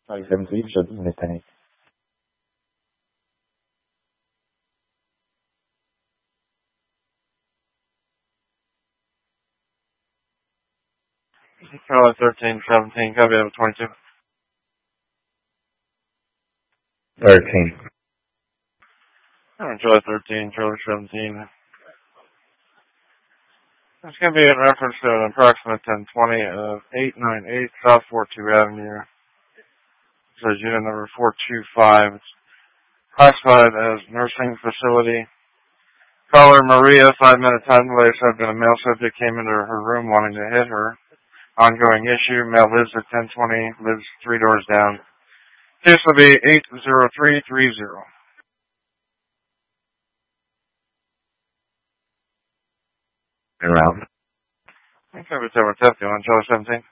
Charlie 17, show 10. Charlie 13, 17, copy of 22. 13. Charlie 13, Charlie 17. It's going to be in reference to an approximate 1020 of 898 South 42 Avenue. It says unit number 425. It's classified as nursing facility. Caller Maria, 5-minute time delay. Subject, a male subject came into her room wanting to hit her. Ongoing issue. Male lives at 1020, lives 3 doors down. Case will be 80330. Around. Okay, what's over 50 on Charlie 17?